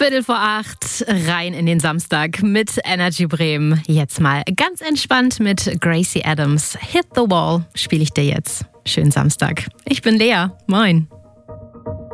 7:15 rein in den Samstag mit Energy Bremen. Jetzt mal ganz entspannt mit Gracie Adams. Hit the Wall spiele ich dir jetzt. Schönen Samstag. Ich bin Lea. Moin.